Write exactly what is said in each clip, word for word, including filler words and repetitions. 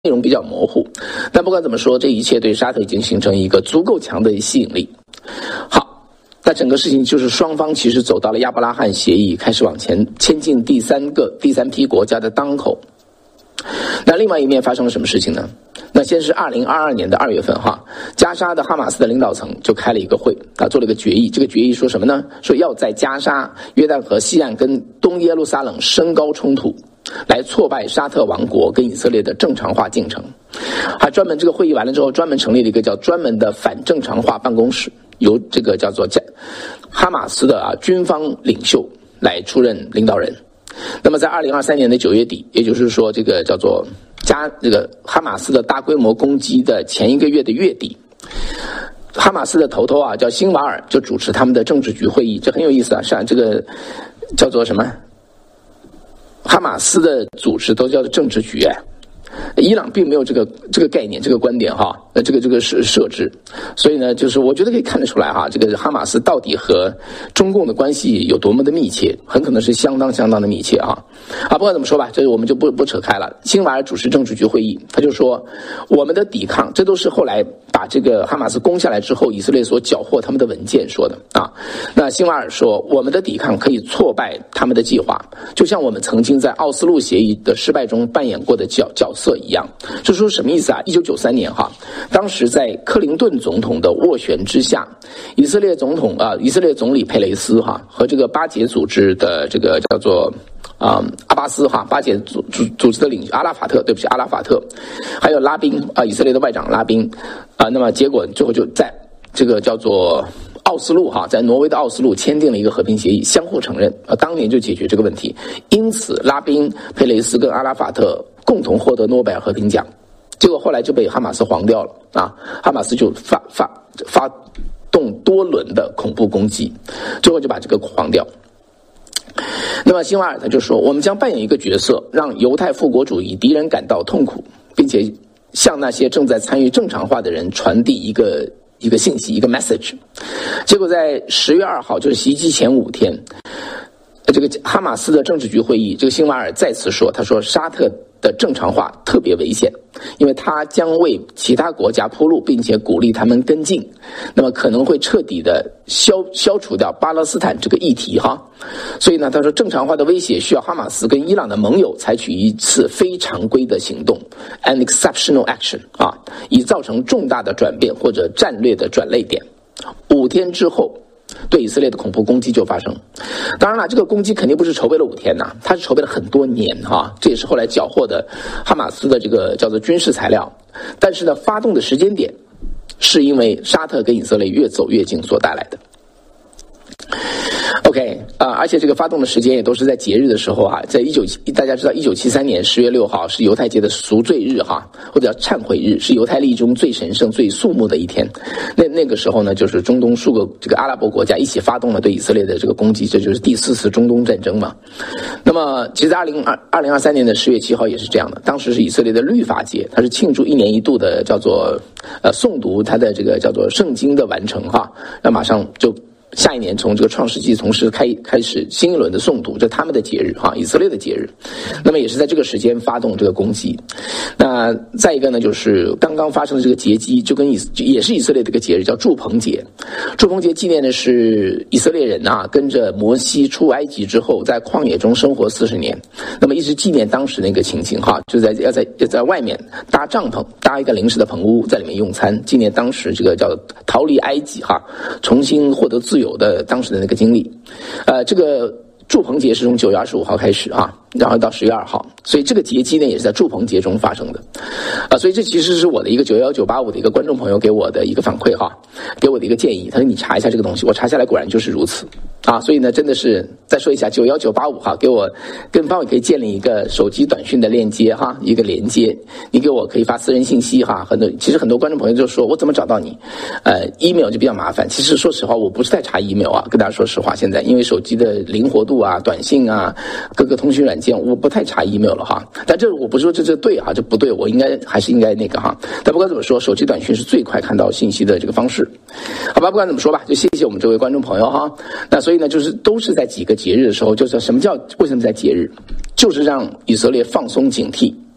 内容比较模糊。但不管怎么说，这一切对沙特已经形成一个足够强的吸引力。好，那整个事情就是双方其实走到了亚伯拉罕协议，开始往前签进第三个第三批国家的当口。那另外一面发生了什么事情呢？那先是二零二二年的二月份哈，加沙的哈马斯的领导层就开了一个会啊，做了一个决议。这个决议说什么呢？说要在加沙、约旦河西岸跟东耶路撒冷升高冲突，来挫败沙特王国跟以色列的正常化进程。还专门这个会议完了之后，专门成立了一个叫专门的反正常化办公室，由这个叫做哈马斯的啊军方领袖来出任领导人。那么在二零二三年的九月底，也就是说这个叫做加这个哈马斯的大规模攻击的前一个月的月底，哈马斯的头头啊叫辛瓦尔就主持他们的政治局会议。这很有意思啊，像这个叫做什么哈马斯的组织都叫做政治局。哎，伊朗并没有这个这个概念，这个观点哈，呃，这个这个是设置，所以呢，就是我觉得可以看得出来哈，这个哈马斯到底和中共的关系有多么的密切，很可能是相当相当的密切哈。啊，不管怎么说吧，这我们就不不扯开了。辛瓦尔主持政治局会议，他就说，我们的抵抗，这都是后来把这个哈马斯攻下来之后，以色列所缴获他们的文件说的啊。那辛瓦尔说，我们的抵抗可以挫败他们的计划，就像我们曾经在奥斯陆协议的失败中扮演过的角角色一样。这说什么意思啊？一九九三年哈，当时在克林顿总统的斡旋之下，以色列总统啊、呃，以色列总理佩雷斯哈和这个巴解组织的这个叫做啊、呃、阿巴斯哈巴解组组组织的领袖阿拉法特，对不起阿拉法特，还有拉宾啊、呃、以色列的外长拉宾啊、呃，那么结果最后就在这个叫做奥斯陆哈，在挪威的奥斯陆签订了一个和平协议，相互承认啊，当年就解决这个问题。因此，拉宾、佩雷斯跟阿拉法特共同获得诺贝尔和平奖。结果后来就被哈马斯黄掉了啊！哈马斯就发发发动多轮的恐怖攻击，最后就把这个黄掉。那么辛瓦尔他就说，我们将扮演一个角色，让犹太复国主义敌人感到痛苦，并且向那些正在参与正常化的人传递一个一个信息，一个 message。结果在十月二号，就是袭击前五天，这个哈马斯的政治局会议，这个辛瓦尔再次说，他说沙特的正常化特别危险，因为它将为其他国家铺路，并且鼓励他们跟进，那么可能会彻底的消消除掉巴勒斯坦这个议题哈。所以呢，他说正常化的威胁需要哈马斯跟伊朗的盟友采取一次非常规的行动 ，an exceptional action 啊，以造成重大的转变或者战略的转捩点。五天之后，对以色列的恐怖攻击就发生。当然了，这个攻击肯定不是筹备了五天呐，它是筹备了很多年哈，这也是后来缴获的哈马斯的这个叫做军事材料。但是呢，发动的时间点是因为沙特跟以色列越走越近所带来的。OK 啊、呃，而且这个发动的时间也都是在节日的时候啊，在一九大家知道一九七三年十月六号是犹太节的赎罪日哈，或者叫忏悔日，是犹太历中最神圣、最肃穆的一天。那那个时候呢，就是中东数个这个阿拉伯国家一起发动了对以色列的这个攻击，这就是第四次中东战争嘛。那么其实二零二二零二三年的十月七号也是这样的，当时是以色列的律法节，它是庆祝一年一度的叫做呃诵读它的这个叫做圣经的完成哈，那马上就。下一年从这个创世纪从事开开始新一轮的诵读，这他们的节日哈，以色列的节日。那么也是在这个时间发动这个攻击。那再一个呢，就是刚刚发生的这个劫机，就跟以也是以色列的一个节日叫祝棚节。祝棚节纪念的是以色列人啊，跟着摩西出埃及之后，在旷野中生活四十年，那么一直纪念当时那个情形哈，就在要在要在外面搭帐篷，搭一个临时的棚屋，在里面用餐，纪念当时这个叫逃离埃及哈，重新获得自由。有的当时的那个经历，呃，这个祝棚节是从九月二十五号开始啊，然后到十月二号，所以这个劫机呢也是在祝棚节中发生的，啊、呃，所以这其实是我的一个九一九八五的一个观众朋友给我的一个反馈哈，给我的一个建议，他说你查一下这个东西，我查下来果然就是如此啊，所以呢真的是再说一下九一九八五哈，给我跟方伟可以建立一个手机短讯的链接哈，一个连接，你给我可以发私人信息哈，很多其实很多观众朋友就说我怎么找到你，呃 ，email 就比较麻烦，其实说实话我不是在查 email 啊，跟大家说实话，现在因为手机的灵活度啊、短信啊、各个通讯软件，我不太查 email 了哈。但这我不是说这这对哈，这不对，我应该还是应该那个哈。但不管怎么说，手机短讯是最快看到信息的这个方式，好吧？不管怎么说吧，就谢谢我们这位观众朋友哈。那所以呢，就是都是在几个节日的时候，就是什么叫为什么在节日，就是让以色列放松警惕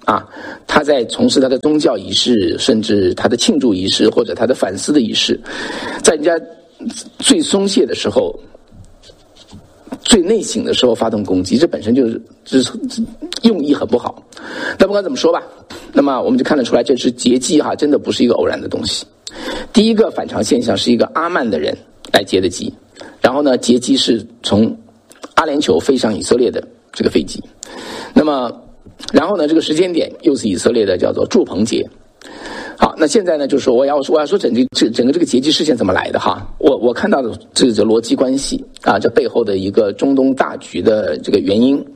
啊，他在从事他的宗教仪式，甚至他的庆祝仪式或者他的反思的仪式，在人家最松懈的时候、最内省的时候发动攻击，这本身就是就是用意很不好。那不管怎么说吧，那么我们就看得出来，这是劫机哈，真的不是一个偶然的东西。第一个反常现象是一个阿曼的人来劫的机，然后呢，劫机是从阿联酋飞上以色列的这个飞机，那么然后呢，这个时间点又是以色列的叫做祝棚节。好，那现在呢，就是说我要我要说整个这整个这个劫机事件怎么来的哈？我我看到的这个逻辑关系啊，这背后的一个中东大局的这个原因。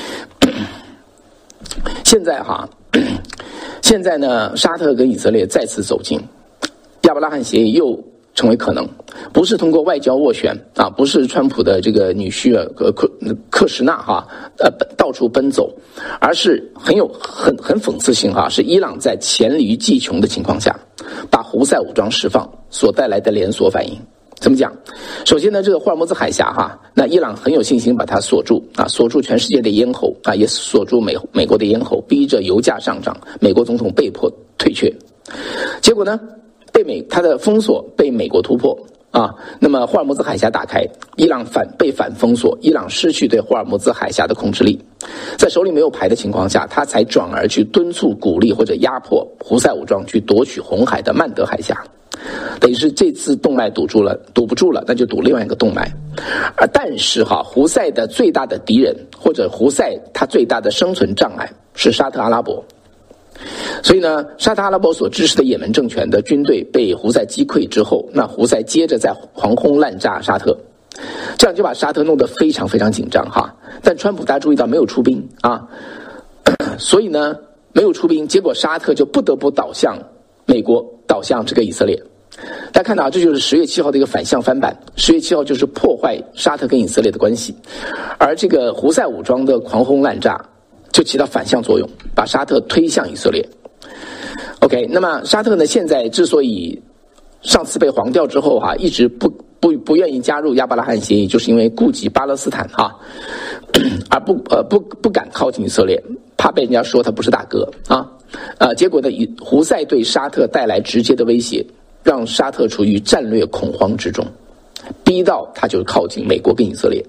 现在哈，现在呢，沙特跟以色列再次走近亚伯拉罕协议，又成为可能，不是通过外交斡旋啊，不是川普的这个女婿呃克克什纳哈呃到处奔走，而是很有很很讽刺性哈，是伊朗在黔驴技穷的情况下，把胡塞武装释放所带来的连锁反应。怎么讲？首先呢，这个霍尔木兹海峡哈，那伊朗很有信心把它锁住啊，锁住全世界的咽喉啊，也锁住美美国的咽喉，逼着油价上涨，美国总统被迫退却。结果呢？被美它的封锁被美国突破啊，那么霍尔木兹海峡打开，伊朗反被反封锁，伊朗失去对霍尔木兹海峡的控制力，在手里没有牌的情况下，他才转而去敦促、鼓励或者压迫胡塞武装去夺取红海的曼德海峡，等于是这次动脉堵住了，堵不住了，那就堵另外一个动脉。而但是哈，胡塞的最大的敌人或者胡塞他最大的生存障碍是沙特阿拉伯。所以呢，沙特阿拉伯所支持的也门政权的军队被胡塞击溃之后，那胡塞接着在狂轰滥炸沙特，这样就把沙特弄得非常非常紧张哈。但川普大家注意到没有出兵啊，所以呢没有出兵，结果沙特就不得不倒向美国，倒向这个以色列。大家看到，这就是十月七号的一个反向翻版。十月七号就是破坏沙特跟以色列的关系，而这个胡塞武装的狂轰滥炸就起到反向作用，把沙特推向以色列。OK， 那么沙特呢，现在之所以上次被黄掉之后哈、啊，一直不不不愿意加入亚伯拉罕协议，就是因为顾及巴勒斯坦哈、啊，而不呃不不敢靠近以色列，怕被人家说他不是大哥啊。呃，结果呢，以胡塞对沙特带来直接的威胁，让沙特处于战略恐慌之中，逼到他就靠近美国跟以色列。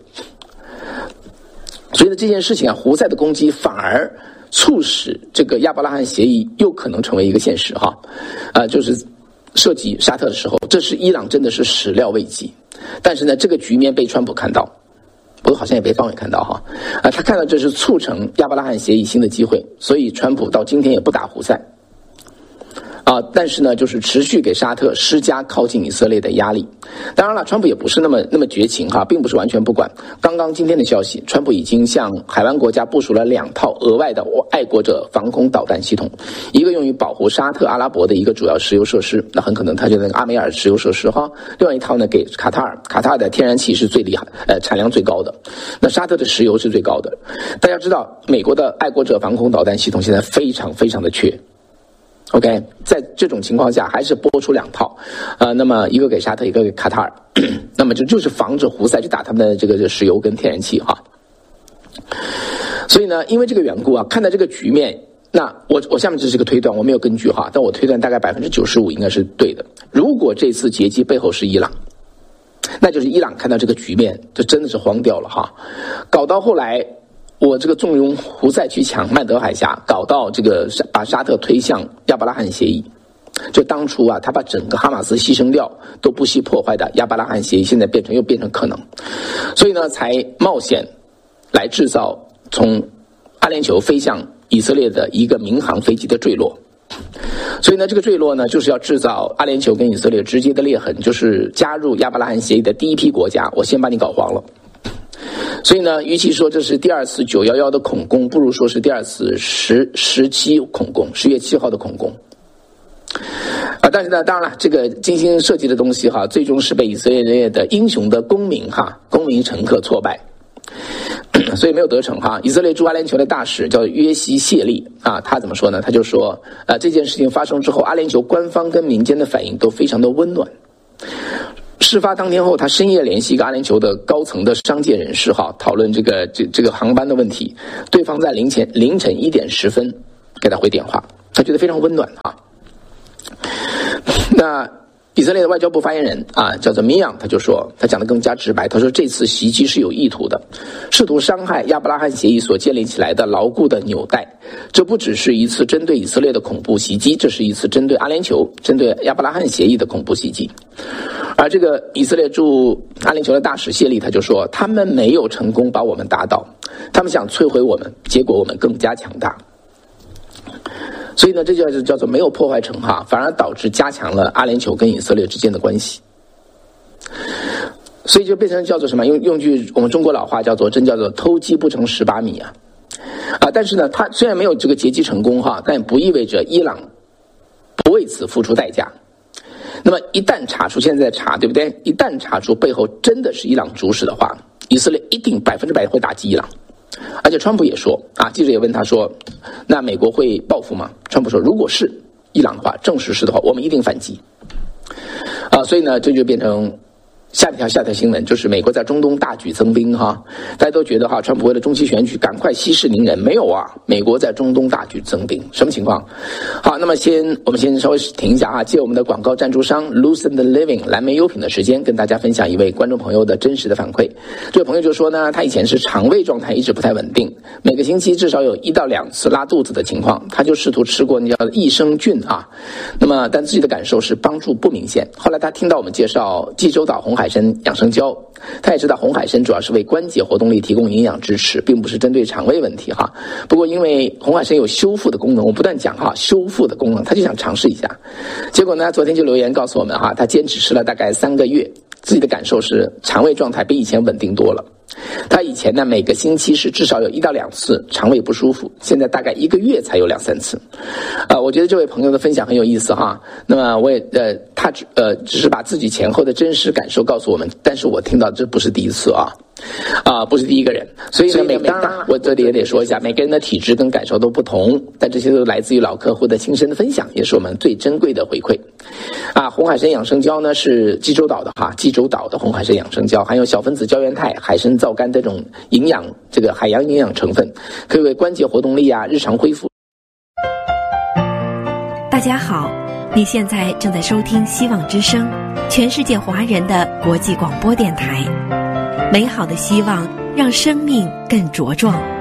所以呢，这件事情啊，胡塞的攻击反而促使这个亚伯拉罕协议又可能成为一个现实哈，呃，就是涉及沙特的时候，这是伊朗真的是始料未及。但是呢，这个局面被川普看到，不过好像也被方伟看到哈，啊、呃，他看到这是促成亚伯拉罕协议新的机会，所以川普到今天也不打胡塞。啊，但是呢，就是持续给沙特施加靠近以色列的压力。当然了，川普也不是那么那么绝情哈，并不是完全不管。刚刚今天的消息，川普已经向海湾国家部署了两套额外的爱国者防空导弹系统，一个用于保护沙特阿拉伯的一个主要石油设施，那很可能它就那个阿梅尔石油设施哈。另外一套呢，给卡塔尔，卡塔尔的天然气是最厉害，呃，产量最高的。那沙特的石油是最高的。大家知道，美国的爱国者防空导弹系统现在非常非常的缺。OK， 在这种情况下，还是拨出两套，呃，那么一个给沙特，一个给卡塔尔，那么就就是防止胡塞去打他们的这个石油跟天然气哈。所以呢，因为这个缘故啊，看到这个局面，那我我下面这是个推断，我没有根据哈，但我推断大概百分之九十五应该是对的。如果这次劫机背后是伊朗，那就是伊朗看到这个局面，就真的是慌掉了哈，搞到后来。我这个纵容胡塞去抢曼德海峡，搞到这个把沙特推向亚伯拉罕协议，就当初啊，他把整个哈马斯牺牲掉都不惜破坏的亚伯拉罕协议，现在变成又变成可能，所以呢，才冒险来制造从阿联酋飞向以色列的一个民航飞机的坠落。所以呢，这个坠落呢，就是要制造阿联酋跟以色列直接的裂痕，就是加入亚伯拉罕协议的第一批国家，我先把你搞黄了。所以呢，与其说这是第二次九一一的恐攻，不如说是第二次十十七恐攻，十月七号的恐攻。啊，但是呢，当然了，这个精心设计的东西哈，最终是被以色列的英雄的公民哈，公民乘客挫败，所以没有得逞哈。以色列驻阿联酋的大使叫约西谢利啊，他怎么说呢？他就说，呃，这件事情发生之后，阿联酋官方跟民间的反应都非常的温暖。事发当天后，他深夜联系一个阿联酋的高层的商界人士哈，讨论这个这这个航班的问题。对方在凌晨凌晨一点十分给他回电话，他觉得非常温暖啊。那以色列的外交部发言人啊，叫做米扬，他就说，他讲得更加直白，他说这次袭击是有意图的，试图伤害亚伯拉罕协议所建立起来的牢固的纽带。这不只是一次针对以色列的恐怖袭击，这是一次针对阿联酋、针对亚伯拉罕协议的恐怖袭击。而这个以色列驻阿联酋的大使谢利他就说，他们没有成功把我们打倒，他们想摧毁我们，结果我们更加强大。所以呢，这就叫做没有破坏成哈，反而导致加强了阿联酋跟以色列之间的关系。所以就变成叫做什么？用用句我们中国老话叫做真叫做偷鸡不成蚀把米啊！啊，但是呢，他虽然没有这个劫机成功哈，但不意味着伊朗不为此付出代价。那么一旦查出，现在在查对不对？一旦查出背后真的是伊朗主使的话，以色列一定百分之百会打击伊朗。而且川普也说啊，记者也问他说，那美国会报复吗？川普说，如果是伊朗的话，证实是的话，我们一定反击。啊，所以呢，这就变成下一条下条新闻，就是美国在中东大举增兵哈，大家都觉得哈，川普为了中期选举赶快息事宁人，没有啊，美国在中东大举增兵，什么情况？好，那么先我们先稍微停一下啊，借我们的广告赞助商 Lucent Living 蓝莓优品的时间，跟大家分享一位观众朋友的真实的反馈。这位朋友就说呢，他以前是肠胃状态一直不太稳定，每个星期至少有一到两次拉肚子的情况，他就试图吃过那叫益生菌啊，那么但自己的感受是帮助不明显。后来他听到我们介绍济州岛红海参养生胶，他也知道红海参主要是为关节活动力提供营养支持，并不是针对肠胃问题哈。不过因为红海参有修复的功能，我不断讲哈，修复的功能，他就想尝试一下。结果呢，昨天就留言告诉我们哈，他坚持吃了大概三个月，自己的感受是肠胃状态比以前稳定多了。他以前呢，每个星期是至少有一到两次肠胃不舒服，现在大概一个月才有两三次。呃，我觉得这位朋友的分享很有意思哈。那么我也呃，他只呃只是把自己前后的真实感受告诉我们，但是我听到这不是第一次啊。啊、呃，不是第一个人，所以呢，每当然我这里也得说一下，每个人的体质跟感受都不同，但这些都来自于老客户的亲身的分享，也是我们最珍贵的回馈。啊，红海参养生胶呢是济州岛的哈，济州岛的红海参养生胶，含有小分子胶原肽、海参皂苷这种营养，这个海洋营养成分，可以为关节活动力啊、日常恢复。 大家好，你现在正在收听希望之声，全世界华人的国际广播电台。美好的希望，让生命更茁壮。